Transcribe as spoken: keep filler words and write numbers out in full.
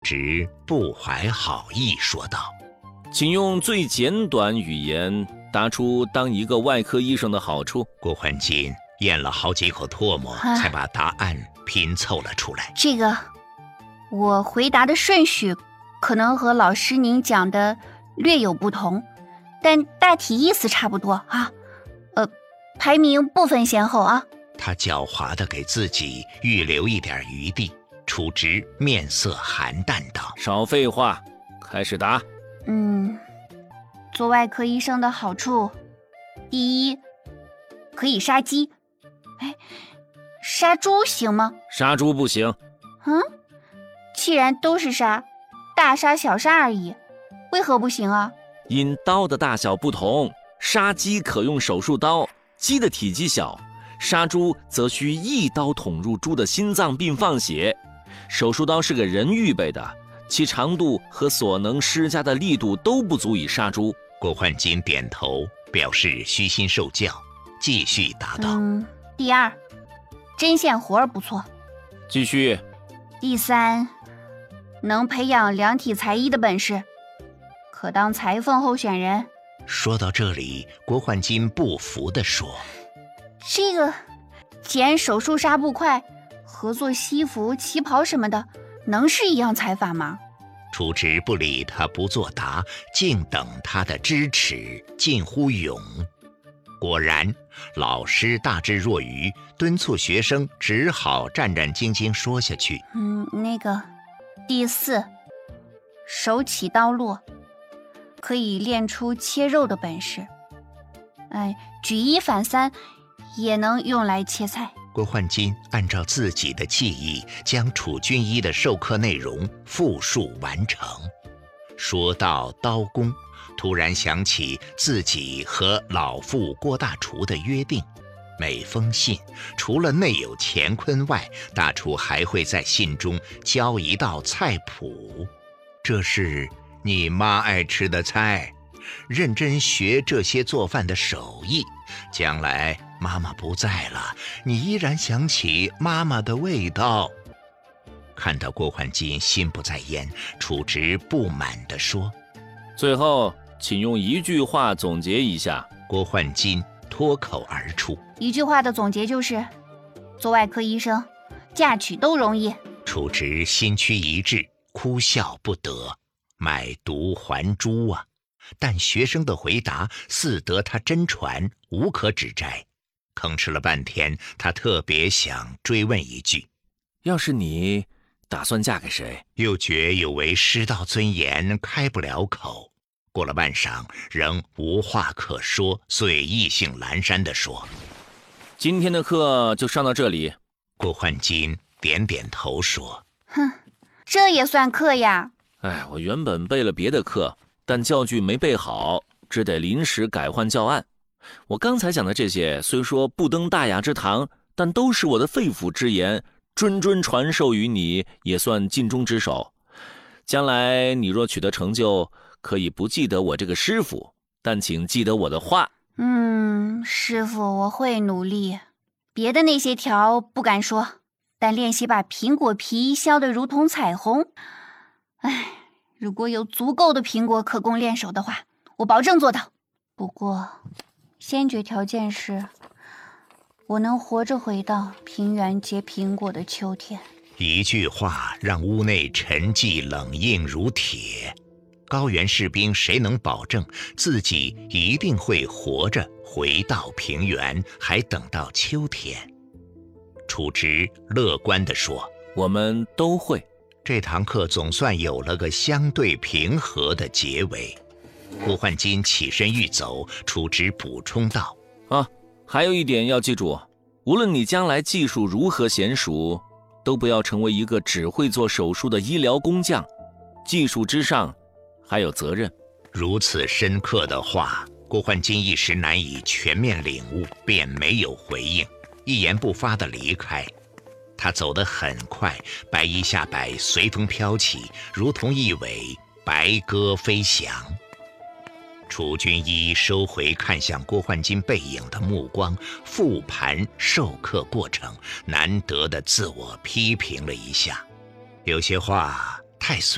植不怀好意说道：“ 请用最简短语言答出当一个外科医生的好处。” 郭焕金咽了好几口唾沫， 啊、 才把答案拼凑了出来。 这个，我回答的顺序可能和老师您讲的略有不同，但大体意思差不多啊。呃，排名不分先后啊。 他狡猾地给自己预留一点余地。楚直面色寒淡道：“ 少废话，开始答。” 嗯，做外科医生的好处，第一，可以杀鸡。哎，杀猪行吗？ 杀猪不行。 嗯，既然都是杀，大杀小杀而已，为何不行啊？ 因刀的大小不同，杀鸡可用手术刀，鸡的体积小；杀猪则需一刀捅入猪的心脏并放血。手术刀是给人预备的，其长度和所能施加的力度都不足以杀猪。 郭焕金点头表示虚心受教，继续答道：“ 嗯，第二，针线活儿不错。” 继续。 第三，能培养量体裁衣的本事，可当裁缝候选人。 说到这里，郭焕金不服地说：“ 这个，既然手术纱布快，合作西服、旗袍什么的，能是一样裁法吗？” 楚直不理他，不作答，静等他的支持，近乎勇。果然，老师大智若愚，敦促学生只好战战兢兢说下去。 嗯，那个，第四，手起刀落，可以练出切肉的本事。哎，举一反三，也能用来切菜。 郭焕金按照自己的记忆，将楚军医的授课内容复述完成。说到刀工，突然想起自己和老父郭大厨的约定，每封信除了内有乾坤外，大厨还会在信中教一道菜谱。这是你妈爱吃的菜，认真学这些做饭的手艺，将来妈妈不在了，你依然想起妈妈的味道。看到郭焕金心不在焉，楚直不满地说：“ 最后，请用一句话总结一下。” 郭焕金脱口而出：“ 一句话的总结就是，做外科医生，嫁娶都容易。” 楚直心躯一滞，哭笑不得，买椟还珠啊！但学生的回答似得他真传，无可指摘。吭哧了半天，他特别想追问一句：“ 要是你打算嫁给谁？” 又觉有违师道尊严，开不了口。过了半晌，仍无话可说，遂意兴阑珊地说：“ 今天的课就上到这里。” 郭焕金点点头说：“ 哼，这也算课呀？” 哎，我原本备了别的课，但教具没备好，只得临时改换教案。我刚才讲的这些，虽说不登大雅之堂，但都是我的肺腑之言，谆谆传授于你，也算尽忠职守。将来你若取得成就，可以不记得我这个师傅，但请记得我的话。 嗯，师傅，我会努力。别的那些条不敢说，但练习把苹果皮削得如同彩虹。唉，如果有足够的苹果可供练手的话，我保证做到。不过，先决条件是，我能活着回到平原结苹果的秋天。 一句话让屋内沉寂冷硬如铁。高原士兵谁能保证自己一定会活着回到平原，还等到秋天？楚直乐观地说：“ 我们都会。” 这堂课总算有了个相对平和的结尾。郭焕金起身欲走，楚直补充道：“ 啊，还有一点要记住，无论你将来技术如何娴熟，都不要成为一个只会做手术的医疗工匠，技术之上还有责任。” 如此深刻的话，郭焕金一时难以全面领悟，便没有回应，一言不发地离开。他走得很快，白衣下摆随风飘起，如同一尾白鸽飞翔。楚军医收回看向郭焕金背影的目光，复盘授课过程，难得的自我批评了一下，有些话太随